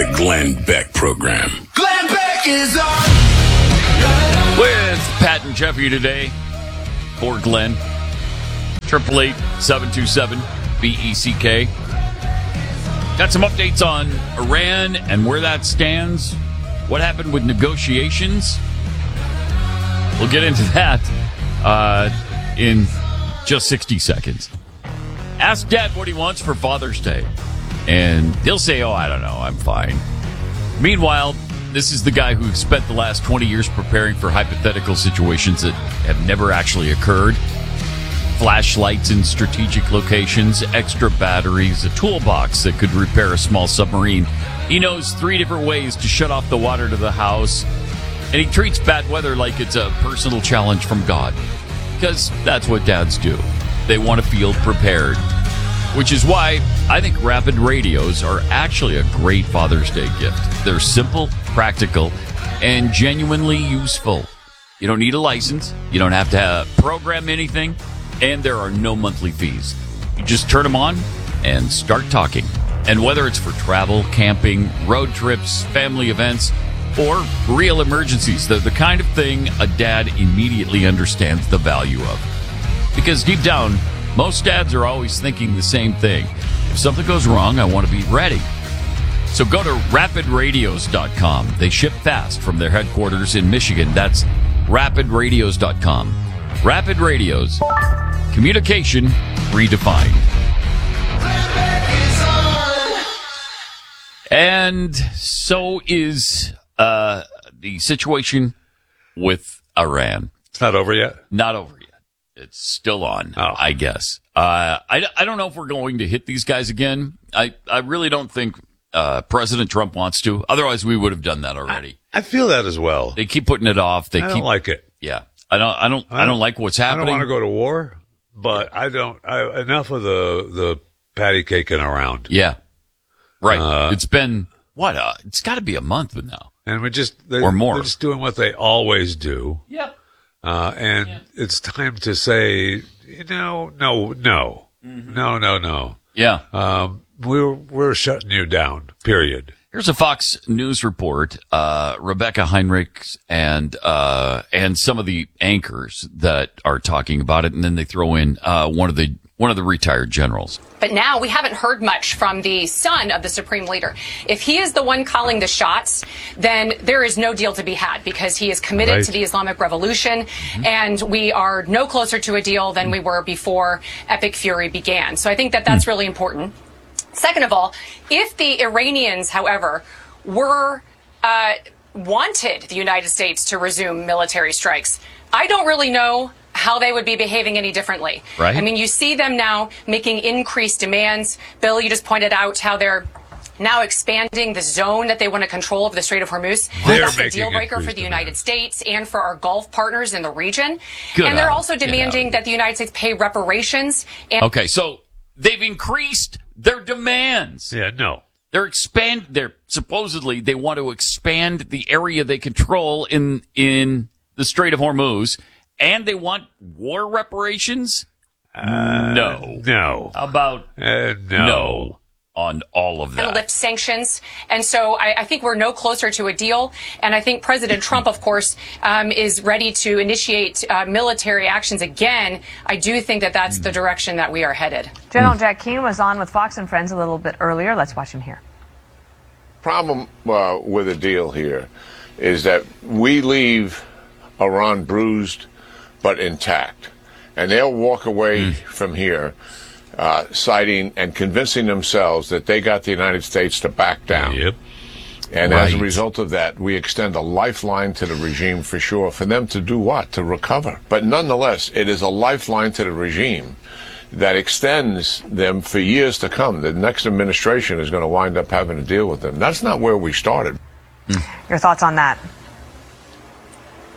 The Glenn Beck Program. Glenn Beck is on. With Pat and Jeffy today for Glenn. 888-727-BECK. Got some updates on Iran and where that stands. What happened with negotiations? We'll get into that in just 60 seconds. Ask Dad what he wants for Father's Day. And he'll say, I don't know, I'm fine. Meanwhile, this is the guy who spent the last 20 years preparing for hypothetical situations that have never actually occurred. Flashlights in strategic locations, extra batteries, a toolbox that could repair a small submarine. He knows 3 different ways to shut off the water to the house. And he treats bad weather like it's a personal challenge from God. Because that's what dads do. They want to feel prepared. Which is why I think Rapid Radios are actually a great Father's Day gift. They're simple, practical, and genuinely useful. You don't need a license. You don't have to program anything. And there are no monthly fees. You just turn them on and start talking. And whether it's for travel, camping, road trips, family events, or real emergencies, they're the kind of thing a dad immediately understands the value of. Because deep down, most dads are always thinking the same thing. If something goes wrong, I want to be ready. So go to rapidradios.com. They ship fast from their headquarters in Michigan. That's rapidradios.com. Rapid Radios. Communication redefined. And so is the situation with Iran. It's not over yet? Not over yet. It's still on, I guess. I don't know if we're going to hit these guys again. I really don't think President Trump wants to. Otherwise, we would have done that already. I feel that as well. They keep putting it off. I don't like it. Yeah, I don't like what's happening. I don't want to go to war, but enough of the patty caking around. Yeah, right. It's been what? It's got to be a month now, and or more. They're just doing what they always do. Yep. It's time to say, no. Yeah. We're shutting you down, period. Here's a Fox News report. Rebecca Heinrich and some of the anchors that are talking about it, and then they throw in one of the retired generals. But now we haven't heard much from the son of the supreme leader. If he is the one calling the shots, then there is no deal to be had because he is committed to the Islamic Revolution, and we are no closer to a deal than we were before Epic Fury began. So I think that that's really important. Second of all, if the Iranians, however, wanted the United States to resume military strikes, I don't really know how they would be behaving any differently. Right. I mean, you see them now making increased demands. Bill, you just pointed out how they're now expanding the zone that they want to control of the Strait of Hormuz. That's a deal breaker for the United States and for our Gulf partners in the region. And they're also demanding that the United States pay reparations. Okay, so they've increased their demands. Yeah, no. Supposedly they want to expand the area they control in the Strait of Hormuz. And they want war reparations? No. No. How about no on all of that? And lift sanctions. And so I think we're no closer to a deal. And I think President Trump, of course, is ready to initiate military actions again. I do think that that's the direction that we are headed. General Jack Keane was on with Fox and Friends a little bit earlier. Let's watch him here. Problem with the deal here is that we leave Iran bruised but intact. And they'll walk away from here citing and convincing themselves that they got the United States to back down. Yep. And as a result of that, we extend a lifeline to the regime for sure, for them to do what? To recover. But nonetheless, it is a lifeline to the regime that extends them for years to come. The next administration is going to wind up having to deal with them. That's not where we started. Your thoughts on that?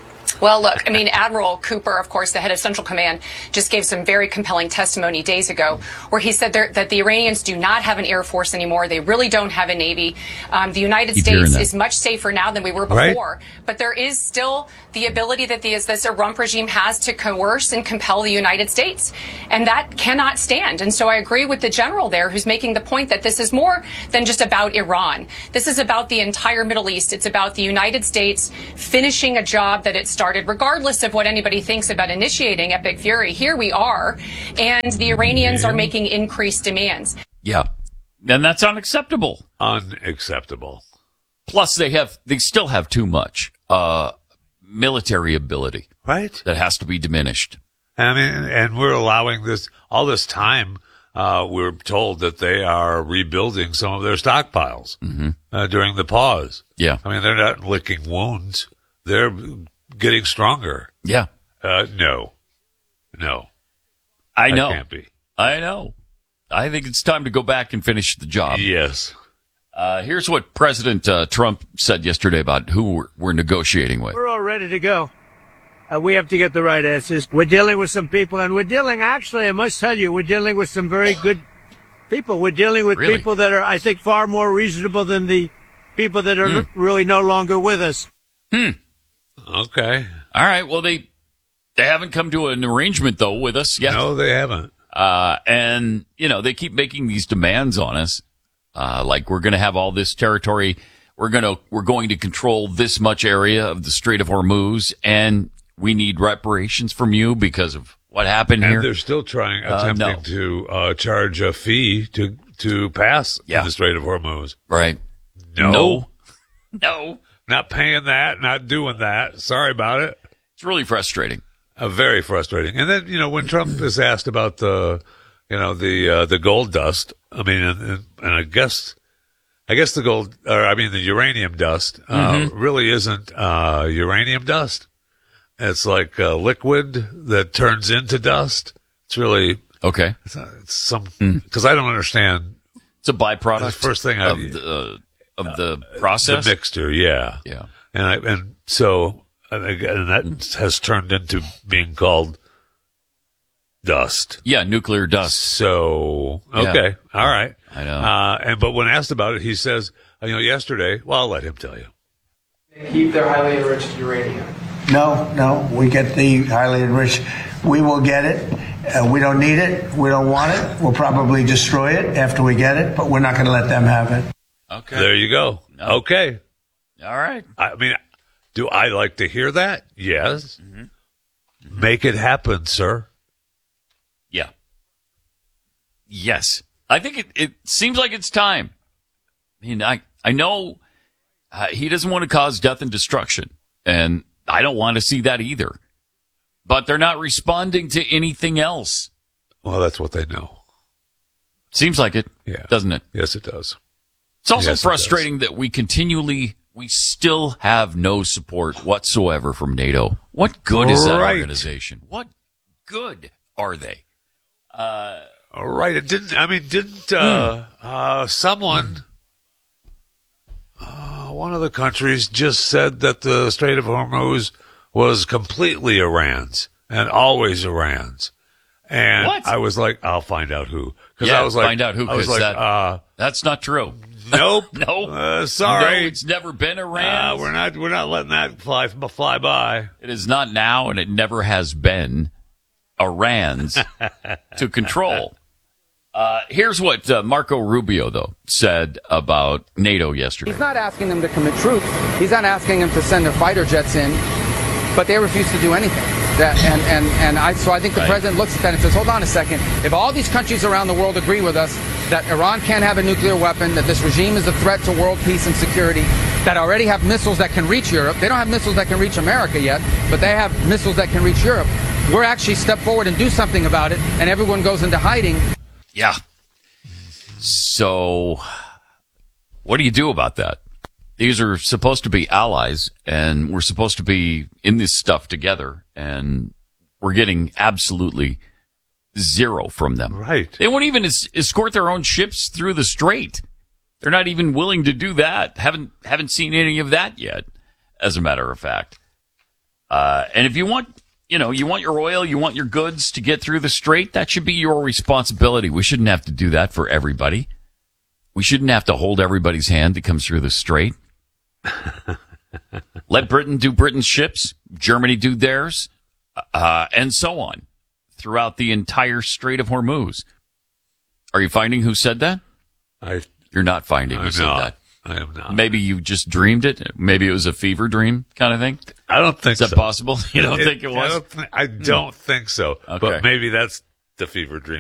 Well, look, I mean, Admiral Cooper, of course, the head of Central Command, just gave some very compelling testimony days ago where he said that the Iranians do not have an air force anymore. They really don't have a navy. The United States is much safer now than we were before. Right. But there is still the ability that this Trump regime has to coerce and compel the United States. And that cannot stand. And so I agree with the general there who's making the point that this is more than just about Iran. This is about the entire Middle East. It's about the United States finishing a job that it started, regardless of what anybody thinks about initiating Epic Fury. Here we are, and the Iranians are making increased demands. Yeah, and that's unacceptable. Unacceptable. Plus, they still have too much military ability, right? That has to be diminished. I mean, and we're allowing all this time. We're told that they are rebuilding some of their stockpiles during the pause. Yeah. I mean, they're not licking wounds. They're getting stronger. Yeah. No. I know. That can't be. I know. I think it's time to go back and finish the job. Yes. Here's what President Trump said yesterday about who we're negotiating with. We're all ready to go. We have to get the right answers. We're dealing with some people, and I must tell you, we're dealing with some very good people. We're dealing with people that are, I think, far more reasonable than the people that are really no longer with us. Okay. All right. Well, they haven't come to an arrangement, though, with us yet. No, they haven't. And, they keep making these demands on us. Like we're going to have all this territory. We're going to control this much area of the Strait of Hormuz, and we need reparations from you because of what happened here. And they're still attempting to charge a fee to pass in the Strait of Hormuz. Right. No. Not paying that, not doing that. Sorry about it. It's really frustrating. Very frustrating. And then, when Trump is asked about the gold dust, I mean, and I guess the uranium dust, really isn't, uranium dust. It's like liquid that turns into dust. It's really okay. Because I don't understand. It's a byproduct. The first thing of the process, the mixture. Yeah. And that has turned into being called dust. Yeah, nuclear dust. So okay, all right. I know. But when asked about it, he says, yesterday. Well, I'll let him tell you. Keep their highly enriched uranium. No, we get the highly enriched. We will get it. We don't need it. We don't want it. We'll probably destroy it after we get it, but we're not going to let them have it. Okay. There you go. No. Okay. All right. I mean, do I like to hear that? Yes. Make it happen, sir. Yeah. Yes. I think it seems like it's time. I mean, I know he doesn't want to cause death and destruction, and I don't want to see that either. But they're not responding to anything else. Well, that's what they know. Seems like it, doesn't it? Yes, it does. It's also frustrating that we still have no support whatsoever from NATO. What good is that organization? What good are they? All right. It didn't someone, one of the countries just said that the Strait of Hormuz was completely Iran's and always Iran's. And what? I was like, I'll find out who. I was like, find out who, because that's not true. Nope. No. Sorry. No, it's never been Iran. We're not letting that fly by. It is not now, and it never has been Iran's to control. Here's what Marco Rubio, though, said about NATO yesterday. He's not asking them to commit troops. He's not asking them to send their fighter jets in, but they refuse to do anything. So I think the president looks at that and says, hold on a second. If all these countries around the world agree with us that Iran can't have a nuclear weapon, that this regime is a threat to world peace and security, that already have missiles that can reach Europe. They don't have missiles that can reach America yet, but they have missiles that can reach Europe. We're actually step forward and do something about it, and everyone goes into hiding. Yeah. So what do you do about that? These are supposed to be allies, and we're supposed to be in this stuff together, and we're getting absolutely zero from them. Right. They won't even escort their own ships through the strait. They're not even willing to do that. Haven't seen any of that yet, as a matter of fact. And if you want, you want your oil, you want your goods to get through the strait, that should be your responsibility. We shouldn't have to do that for everybody. We shouldn't have to hold everybody's hand that comes through the strait. Let Britain do Britain's ships, Germany do theirs, and so on throughout the entire Strait of Hormuz. Are you finding who said that? You're not finding who said that. I am not. Maybe you just dreamed it. Maybe it was a fever dream kind of thing. I don't think so. Is that possible? You don't think it was? I don't think so. Okay. But maybe that's the fever dream.